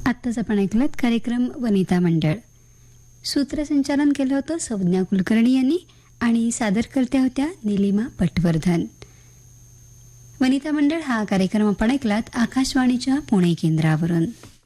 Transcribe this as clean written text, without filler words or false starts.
आत्ताच आपण ऐकलात कार्यक्रम वनिता मंडळ. सूत्रसंचालन केलं होतं संज्ञा कुलकर्णी यांनी आणि सादरकर्त्या होत्या निलिमा पटवर्धन. वनिता मंडळ हा कार्यक्रम आपण ऐकलात आकाशवाणीच्या पुणे केंद्रावरून.